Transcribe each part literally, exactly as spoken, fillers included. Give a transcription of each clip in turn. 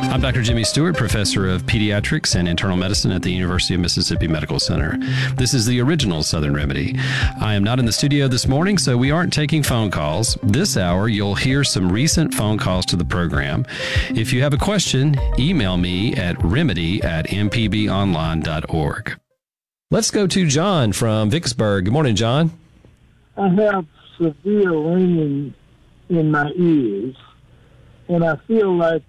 I'm Doctor Jimmy Stewart, professor of pediatrics and internal medicine at the University of Mississippi Medical Center. This is the original Southern Remedy. I am not in the studio this morning, so we aren't taking phone calls. This hour, you'll hear some recent phone calls to the program. If you have a question, email me at remedy at m p b online dot org. Let's go to John from Vicksburg. Good morning, John. I have severe ringing in my ears, and I feel like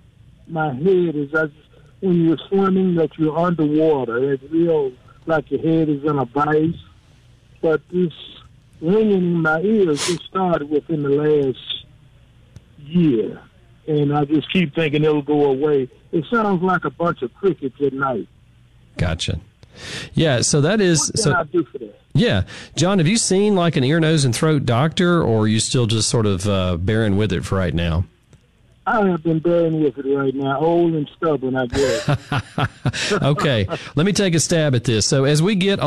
my head is, as when you're swimming, that you're underwater. It feels like your head is in a vice. But this ringing in my ears just started within the last year, and I just keep thinking it'll go away. It sounds like a bunch of crickets at night. Gotcha. Yeah, so that is... What can so, I do for that? Yeah. John, have you seen like an ear, nose, and throat doctor, or are you still just sort of uh, bearing with it for right now? I have been bearing with it right now, old and stubborn, I guess. Okay, let me take a stab at this. So as we get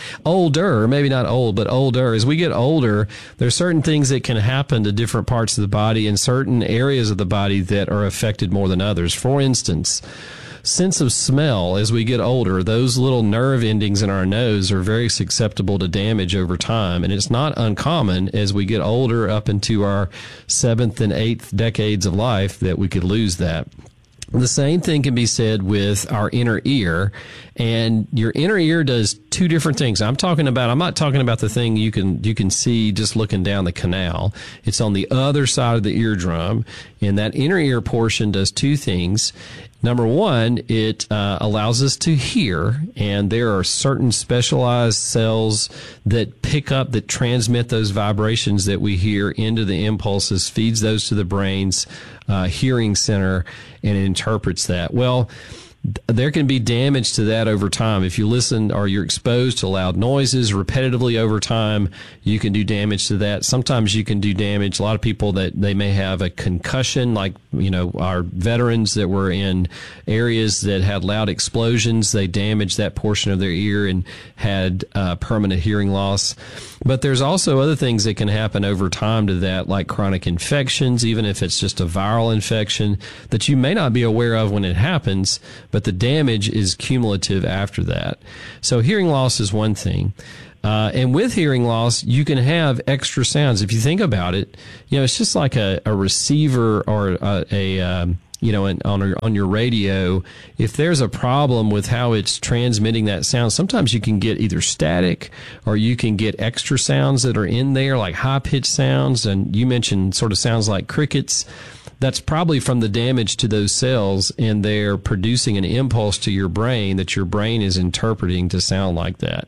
older, maybe not old, but older, as we get older, there's certain things that can happen to different parts of the body and certain areas of the body that are affected more than others. For instance, sense of smell, as we get older, those little nerve endings in our nose are very susceptible to damage over time. And it's not uncommon as we get older up into our seventh and eighth decades of life that we could lose that. The same thing can be said with our inner ear, and your inner ear does two different things. I'm talking about, I'm not talking about the thing you can, you can see just looking down the canal. It's on the other side of the eardrum, and that inner ear portion does two things. Number one, it uh, allows us to hear, and there are certain specialized cells that pick up, that transmit those vibrations that we hear into the impulses, feeds those to the brain's uh, hearing center, and it interprets that. Well, there can be damage to that over time. If you listen or you're exposed to loud noises repetitively over time, you can do damage to that. Sometimes you can do damage. A lot of people that they may have a concussion, like, you know, our veterans that were in areas that had loud explosions, they damaged that portion of their ear and had uh, permanent hearing loss. But there's also other things that can happen over time to that, like chronic infections, even if it's just a viral infection that you may not be aware of when it happens, but the damage is cumulative after that. So hearing loss is one thing. Uh, and with hearing loss, you can have extra sounds. If you think about it, you know, it's just like a, a receiver or a, a um, you know, an, on, a, on your radio. If there's a problem with how it's transmitting that sound, sometimes you can get either static or you can get extra sounds that are in there, like high-pitched sounds. And you mentioned sort of sounds like crickets. That's probably from the damage to those cells, and they're producing an impulse to your brain that your brain is interpreting to sound like that.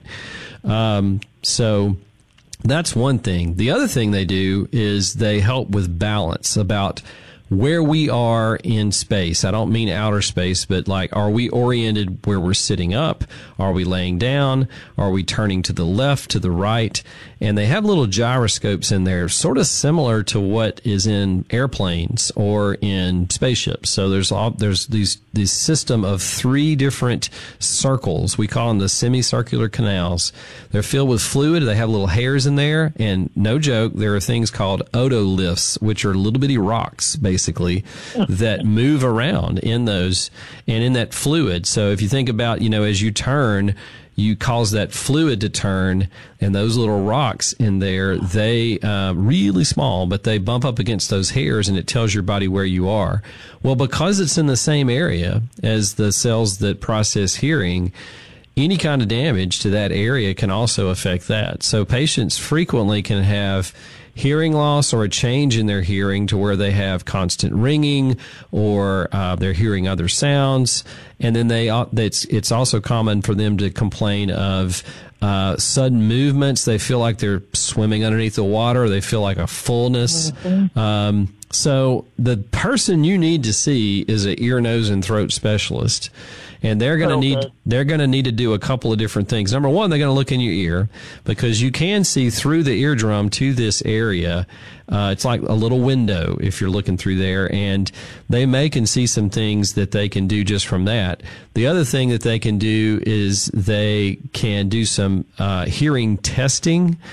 Um, so that's one thing. The other thing they do is they help with balance, about where we are in space. I don't mean outer space, but like, are we oriented where we're sitting up? Are we laying down? Are we turning to the left, to the right? And they have little gyroscopes in there, sort of similar to what is in airplanes or in spaceships. So there's all, there's these, this system of three different circles. We call them the semicircular canals. They're filled with fluid. They have little hairs in there. And no joke, there are things called otoliths, which are little bitty rocks, basically, that move around in those and in that fluid. So if you think about, you know, as you turn, you cause that fluid to turn, and those little rocks in there, they uh, really small, but they bump up against those hairs, and it tells your body where you are. Well, because it's in the same area as the cells that process hearing, any kind of damage to that area can also affect that. So patients frequently can have hearing loss or a change in their hearing to where they have constant ringing, or uh, they're hearing other sounds. And then they it's it's also common for them to complain of uh, sudden movements. They feel like they're swimming underneath the water. They feel like a fullness. Mm-hmm. Um, so the person you need to see is an ear, nose, and throat specialist. And they're going to okay. need they're going to need to do a couple of different things. Number one, they're going to look in your ear, because you can see through the eardrum to this area. Uh, it's like a little window if you're looking through there, and they may can see some things that they can do just from that. The other thing that they can do is they can do some uh, hearing testing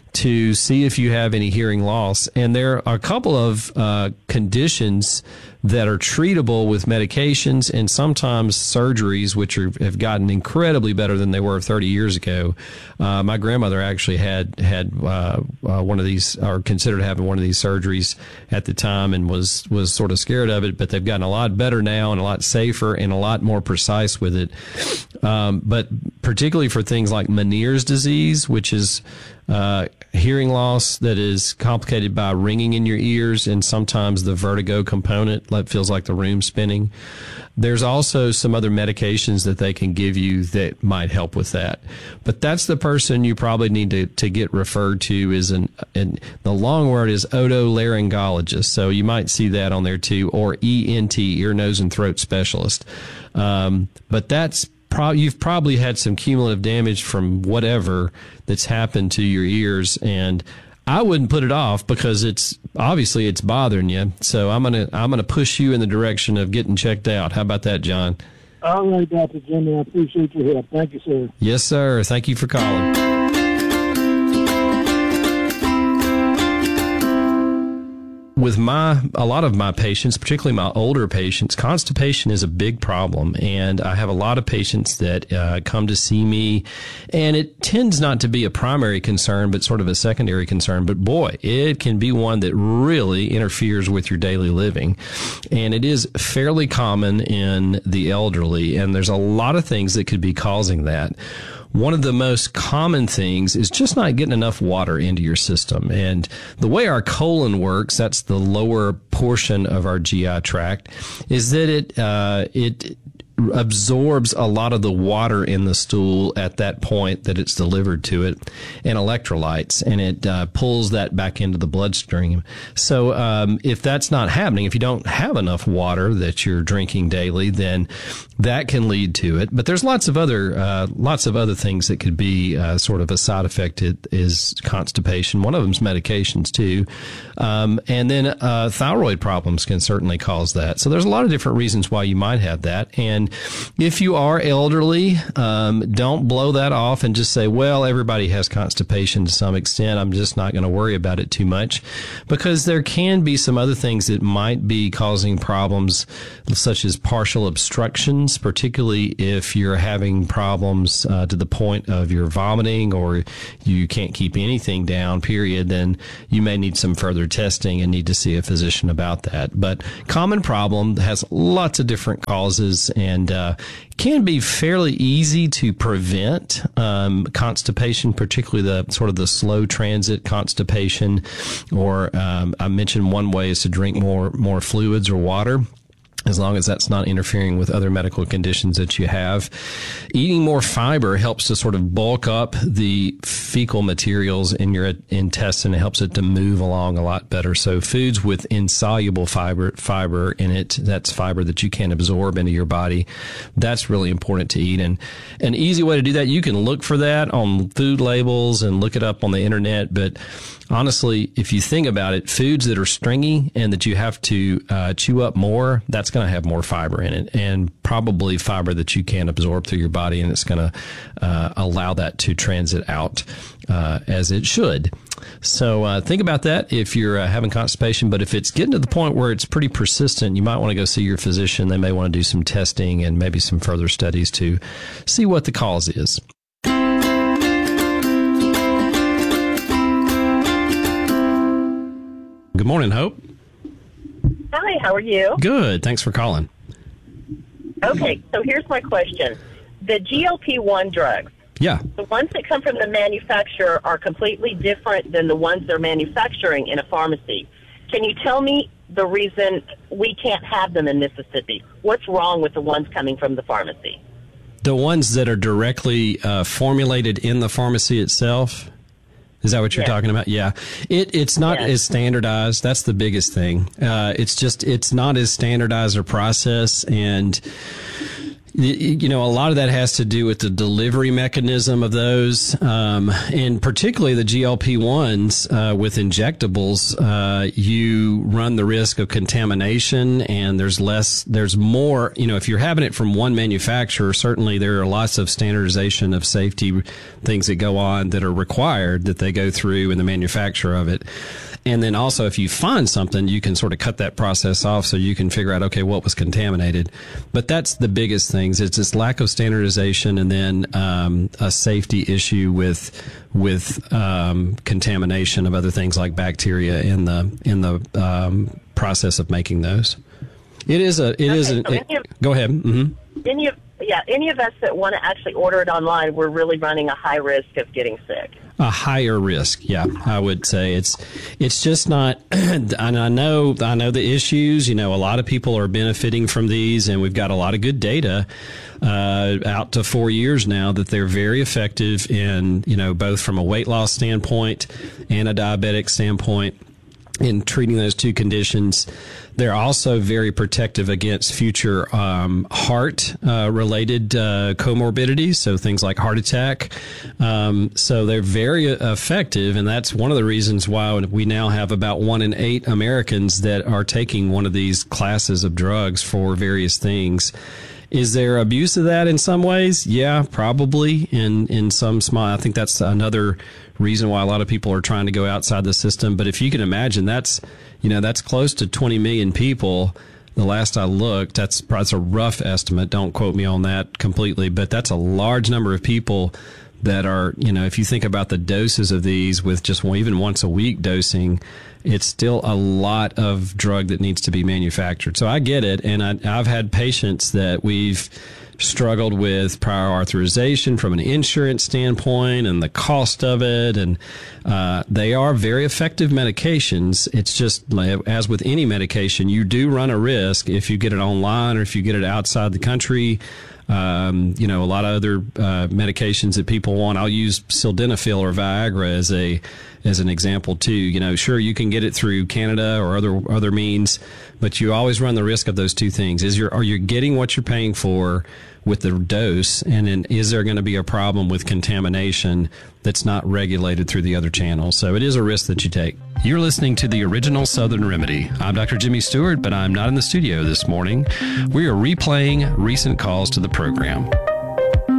to see if you have any hearing loss. And there are a couple of uh, conditions that are treatable with medications and sometimes surgeries, which are, have gotten incredibly better than they were thirty years ago. Uh, my grandmother actually had had uh, uh, one of these, or considered having one of these surgeries at the time, and was was sort of scared of it. But they've gotten a lot better now, and a lot safer, and a lot more precise with it. Um, but particularly for things like Meniere's disease, which is uh, hearing loss that is complicated by ringing in your ears and sometimes the vertigo component, that feels like the room spinning. There's also some other medications that they can give you that might help with that. But that's the person you probably need to, to get referred to is an, and the long word is otolaryngologist. So you might see that on there too, or E N T, ear, nose, and throat specialist. Um, but that's Pro- you've probably had some cumulative damage from whatever that's happened to your ears, and I wouldn't put it off because it's obviously it's bothering you. So I'm gonna I'm gonna push you in the direction of getting checked out. How about that, John? All right, Doctor Jimmy, I appreciate your help. Thank you, sir. Yes, sir. Thank you for calling. With my, a lot of my patients, particularly my older patients, constipation is a big problem. And I have a lot of patients that uh, come to see me, and it tends not to be a primary concern, but sort of a secondary concern. But boy, it can be one that really interferes with your daily living. And it is fairly common in the elderly, and there's a lot of things that could be causing that. One of the most common things is just not getting enough water into your system. And the way our colon works, that's the lower portion of our G I tract, is that it, uh, it, absorbs a lot of the water in the stool at that point that it's delivered to it, and electrolytes, and it uh, pulls that back into the bloodstream. So um, if that's not happening, if you don't have enough water that you're drinking daily, then that can lead to it. But there's lots of other uh, lots of other things that could be uh, sort of a side effect. It is constipation. One of them is medications too, um, and then uh, thyroid problems can certainly cause that. So there's a lot of different reasons why you might have that. And if you are elderly, um, don't blow that off and just say, well, everybody has constipation to some extent. I'm just not going to worry about it too much, because there can be some other things that might be causing problems, such as partial obstructions, particularly if you're having problems uh, to the point of your vomiting, or you can't keep anything down, period, then you may need some further testing and need to see a physician about that. But common problem has lots of different causes, and And uh, can be fairly easy to prevent um, constipation, particularly the sort of the slow transit constipation. Or um, I mentioned one way is to drink more more fluids or water, as long as that's not interfering with other medical conditions that you have. Eating more fiber helps to sort of bulk up the fecal materials in your intestine. It helps it to move along a lot better. So foods with insoluble fiber fiber in it, that's fiber that you can't absorb into your body, that's really important to eat. And an easy way to do that, you can look for that on food labels and look it up on the internet. But honestly, if you think about it, foods that are stringy and that you have to uh, chew up more, that's going to have more fiber in it, and probably fiber that you can't absorb through your body, and it's going to uh, allow that to transit out uh, as it should. So uh, think about that if you're uh, having constipation. But if it's getting to the point where it's pretty persistent, you might want to go see your physician. They may want to do some testing and maybe some further studies to see what the cause is. Good morning, Hope. Hi, how are you? Good. Thanks for calling. Okay, so here's my question. The G L P one drugs, Yeah. the ones that come from the manufacturer are completely different than the ones they're manufacturing in a pharmacy. Can you tell me the reason we can't have them in Mississippi? What's wrong with the ones coming from the pharmacy? The ones that are directly uh, formulated in the pharmacy itself? Is that what you're Yes. talking about? Yeah. It, it's not Yes. as standardized. That's the biggest thing. Uh, it's just, it's not as standardized a process. And You know, a lot of that has to do with the delivery mechanism of those, um, and particularly the G L P ones uh, with injectables. Uh, you run the risk of contamination, and there's less, there's more. You know, if you're having it from one manufacturer, certainly there are lots of standardization of safety things that go on that are required that they go through in the manufacture of it. And then also, if you find something, you can sort of cut that process off so you can figure out, okay, what was contaminated. But that's the biggest things. It's this lack of standardization, and then um, a safety issue with with um, contamination of other things like bacteria in the in the um, process of making those. It is a. It okay, is. A, so it, any of, go ahead. Mm-hmm. Any of yeah, any of us that want to actually order it online, we're really running a high risk of getting sick. A higher risk, yeah, I would say it's it's just not. And I know I know the issues. You know, a lot of people are benefiting from these, and we've got a lot of good data uh, out to four years now that they're very effective in, you know, both from a weight loss standpoint and a diabetic standpoint in treating those two conditions. They're also very protective against future um, heart uh, related uh, comorbidities, so things like heart attack. Um, so they're very effective, and that's one of the reasons why we now have about one in eight Americans that are taking one of these classes of drugs for various things. Is there abuse of that in some ways? Yeah, probably. In in some small, I think that's another reason why a lot of people are trying to go outside the system. But if you can imagine, that's, you know, that's close to twenty million people. The last I looked, that's that's a rough estimate. Don't quote me on that completely, but that's a large number of people that are, you know, if you think about the doses of these with just even once a week dosing, it's still a lot of drug that needs to be manufactured. So I get it. And I, I've had patients that we've struggled with prior authorization from an insurance standpoint and the cost of it. And uh, they are very effective medications. It's just, as with any medication, you do run a risk if you get it online or if you get it outside the country. Um, you know, a lot of other uh, medications that people want. I'll use sildenafil or Viagra as a as an example too. You know, sure, you can get it through Canada or other other means, but you always run the risk of those two things. Is you're are you getting what you're paying for with the dose, and then is there going to be a problem with contamination that's not regulated through the other channels? So it is a risk that you take. You're listening to the Original Southern Remedy. I'm Doctor Jimmy Stewart, but I'm not in the studio this morning. We are replaying recent calls to the program.